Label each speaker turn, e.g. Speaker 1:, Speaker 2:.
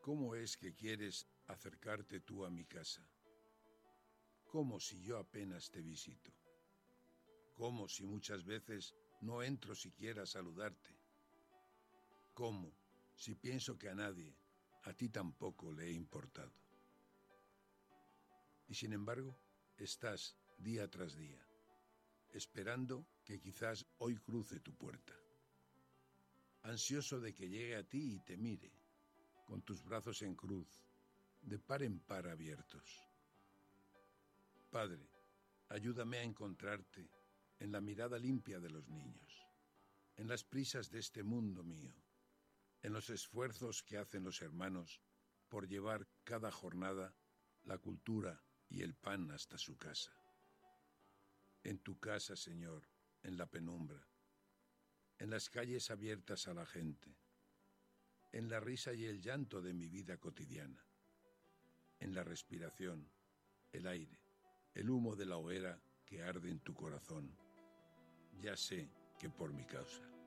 Speaker 1: ¿Cómo es que quieres acercarte tú a mi casa? ¿Cómo si yo apenas te visito? ¿Cómo si muchas veces no entro siquiera a saludarte? ¿Cómo si pienso que a nadie, a ti tampoco le he importado? Y sin embargo, estás día tras día, esperando que quizás hoy cruce tu puerta, ansioso de que llegue a ti y te mire, con tus brazos en cruz, de par en par abiertos. Padre, ayúdame a encontrarte en la mirada limpia de los niños, en las prisas de este mundo mío, en los esfuerzos que hacen los hermanos por llevar cada jornada la cultura y el pan hasta su casa. En tu casa, Señor, en la penumbra, en las calles abiertas a la gente, en la risa y el llanto de mi vida cotidiana, en la respiración, el aire, el humo de la hoguera que arde en tu corazón. Ya sé que por mi causa.